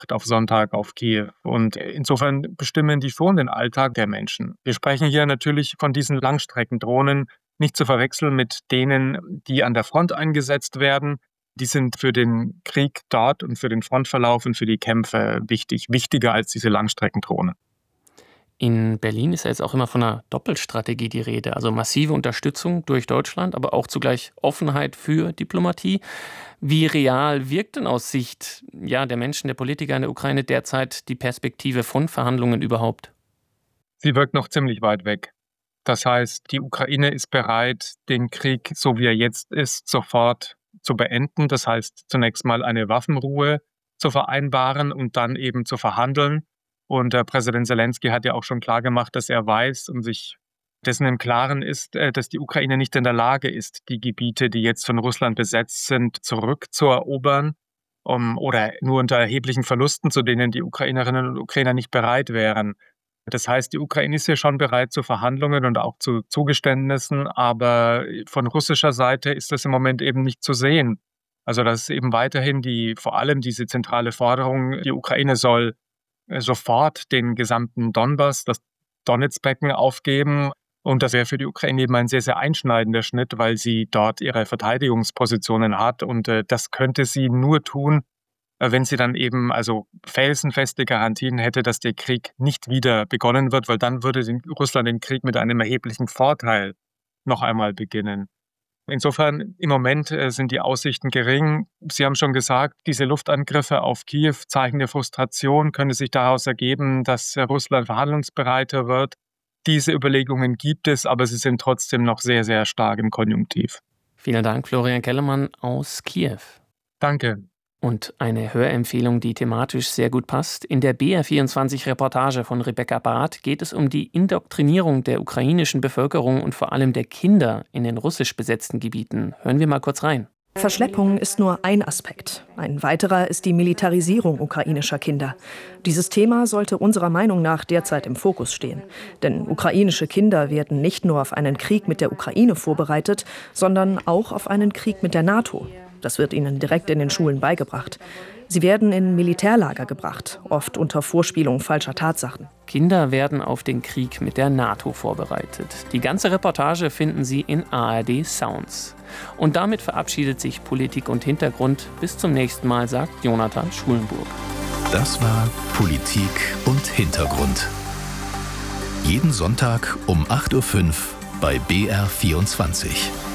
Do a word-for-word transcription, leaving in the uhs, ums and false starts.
auf Sonntag auf Kiew. Und insofern bestimmen die schon den Alltag der Menschen. Wir sprechen hier natürlich von diesen Langstreckendrohnen, nicht zu verwechseln mit denen, die an der Front eingesetzt werden. Die sind für den Krieg dort und für den Frontverlauf und für die Kämpfe wichtig, wichtiger als diese Langstreckendrohnen. In Berlin ist ja jetzt auch immer von einer Doppelstrategie die Rede, also massive Unterstützung durch Deutschland, aber auch zugleich Offenheit für Diplomatie. Wie real wirkt denn aus Sicht ja, der Menschen, der Politiker in der Ukraine derzeit die Perspektive von Verhandlungen überhaupt? Sie wirkt noch ziemlich weit weg. Das heißt, die Ukraine ist bereit, den Krieg, so wie er jetzt ist, sofort zu beenden. Das heißt, zunächst mal eine Waffenruhe zu vereinbaren und dann eben zu verhandeln. Und äh, Präsident Selensky hat ja auch schon klargemacht, dass er weiß und sich dessen im Klaren ist, äh, dass die Ukraine nicht in der Lage ist, die Gebiete, die jetzt von Russland besetzt sind, zurückzuerobern um, oder nur unter erheblichen Verlusten, zu denen die Ukrainerinnen und Ukrainer nicht bereit wären. Das heißt, die Ukraine ist ja schon bereit zu Verhandlungen und auch zu Zugeständnissen, aber von russischer Seite ist das im Moment eben nicht zu sehen. Also das ist eben weiterhin die, vor allem diese zentrale Forderung, die Ukraine soll sofort den gesamten Donbass, das Donezbecken aufgeben. Und das wäre für die Ukraine eben ein sehr, sehr einschneidender Schritt, weil sie dort ihre Verteidigungspositionen hat. Und äh, das könnte sie nur tun, äh, wenn sie dann eben also felsenfeste Garantien hätte, dass der Krieg nicht wieder begonnen wird, weil dann würde den, Russland den Krieg mit einem erheblichen Vorteil noch einmal beginnen. Insofern im Moment äh, sind die Aussichten gering. Sie haben schon gesagt, diese Luftangriffe auf Kiew zeigen eine Frustration, könnte sich daraus ergeben, dass äh, Russland verhandlungsbereiter wird. Diese Überlegungen gibt es, aber sie sind trotzdem noch sehr, sehr stark im Konjunktiv. Vielen Dank, Florian Kellermann aus Kiew. Danke. Und eine Hörempfehlung, die thematisch sehr gut passt. In der B R vierundzwanzig-Reportage von Rebecca Barth geht es um die Indoktrinierung der ukrainischen Bevölkerung und vor allem der Kinder in den russisch besetzten Gebieten. Hören wir mal kurz rein. Verschleppung ist nur ein Aspekt. Ein weiterer ist die Militarisierung ukrainischer Kinder. Dieses Thema sollte unserer Meinung nach derzeit im Fokus stehen. Denn ukrainische Kinder werden nicht nur auf einen Krieg mit der Ukraine vorbereitet, sondern auch auf einen Krieg mit der NATO. Das wird ihnen direkt in den Schulen beigebracht. Sie werden in Militärlager gebracht, oft unter Vorspielung falscher Tatsachen. Kinder werden auf den Krieg mit der NATO vorbereitet. Die ganze Reportage finden Sie in A R D Sounds. Und damit verabschiedet sich Politik und Hintergrund. Bis zum nächsten Mal, sagt Jonathan Schulenburg. Das war Politik und Hintergrund. Jeden Sonntag um acht Uhr fünf bei B R vierundzwanzig.